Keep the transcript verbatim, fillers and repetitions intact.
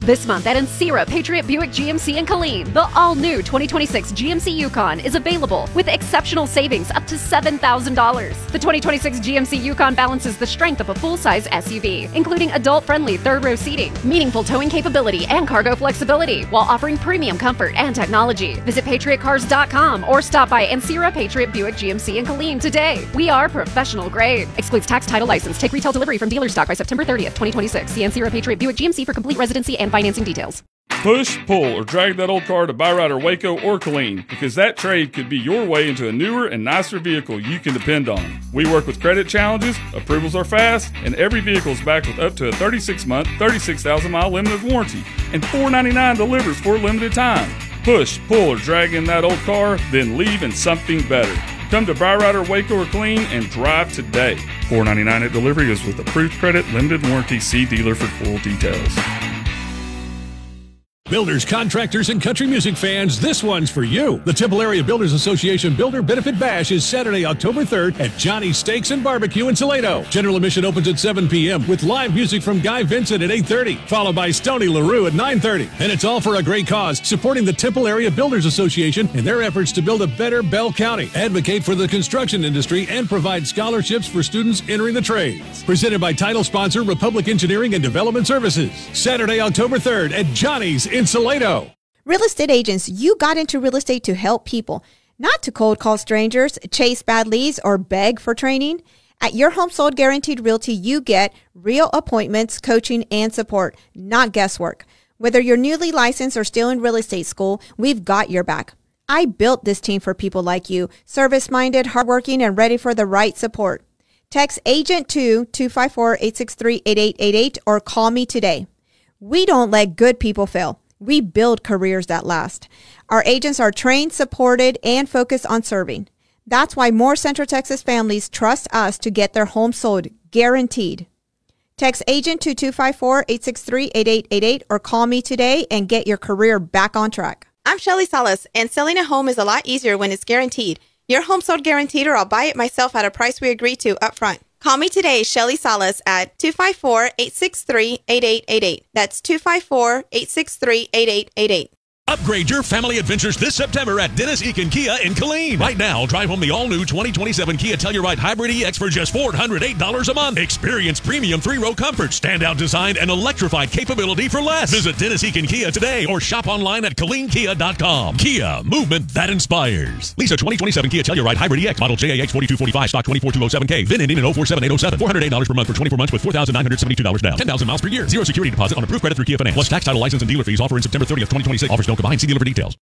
This month at Ancira Patriot Buick G M C in Killeen, the all-new twenty twenty-six G M C Yukon is available with exceptional savings up to seven thousand dollars. The twenty twenty-six G M C Yukon balances the strength of a full-size S U V, including adult-friendly third-row seating, meaningful towing capability, and cargo flexibility, while offering premium comfort and technology. Visit patriot cars dot com or stop by Ancira Patriot Buick G M C in Killeen today. We are professional grade. Excludes tax, title, license. Take retail delivery from dealer stock by September thirtieth, twenty twenty-six. See Ancira Patriot Buick G M C for complete residency and financing details. Push, pull, or drag that old car to Byrider, Waco, or Killeen, because that trade could be your way into a newer and nicer vehicle you can depend on. We work with credit challenges, approvals are fast, and every vehicle is backed with up to a thirty-six month, thirty-six thousand mile limited warranty, and four ninety-nine delivers for a limited time. Push, pull, or drag in that old car, then leave in something better. Come to Byrider, Waco, or Killeen and drive today. four ninety-nine at delivery is with approved credit, limited warranty. See dealer for full details. Builders, contractors, and country music fans, this one's for you. The Temple Area Builders Association Builder Benefit Bash is Saturday, October third at Johnny's Steaks and Barbecue in Salado. General admission opens at seven p.m. with live music from Guy Vincent at eight thirty, followed by Stoney LaRue at nine thirty. And it's all for a great cause, supporting the Temple Area Builders Association in their efforts to build a better Bell County, advocate for the construction industry, and provide scholarships for students entering the trades. Presented by title sponsor Republic Engineering and Development Services. Saturday, October third at Johnny's in Salado. Real estate agents, you got into real estate to help people, not to cold call strangers, chase bad leads, or beg for training. At Your Home Sold Guaranteed Realty, you get real appointments, coaching, and support, not guesswork. Whether you're newly licensed or still in real estate school, we've got your back. I built this team for people like you, service-minded, hardworking, and ready for the right support. Text AGENT to two five four, eight six three, eight eight eight eight or call me today. We don't let good people fail. We build careers that last. Our agents are trained, supported, and focused on serving. That's why more Central Texas families trust us to get their home sold, guaranteed. Text AGENT to two five four, eight six three, eight eight eight eight or call me today and get your career back on track. I'm Shelly Salas, and selling a home is a lot easier when it's guaranteed. Your home sold guaranteed, or I'll buy it myself at a price we agree to up front. Call me today, Shelly Salas, at two five four, eight six three, eight eight eight eight. That's two five four, eight six three, eight eight eight eight. Upgrade your family adventures this September at Dennis Eakin Kia in Killeen. Right now, drive home the all-new twenty twenty-seven Kia Telluride Hybrid E X for just four hundred eight dollars a month. Experience premium three-row comfort, standout design, and electrified capability for less. Visit Dennis Eakin Kia today or shop online at killeen kia dot com. Kia, movement that inspires. Lease a twenty twenty-seven Kia Telluride Hybrid E X, model J A X forty-two forty-five, stock two four two oh seven K, V I N ending in oh four seven eight oh seven. four hundred eight dollars per month for twenty-four months with four thousand nine hundred seventy-two dollars down. ten thousand miles per year. Zero security deposit on approved credit through Kia Finance. Plus tax, title, license, and dealer fees. Offer in September thirtieth, twenty twenty-six. Offers don't combine. See dealer for details.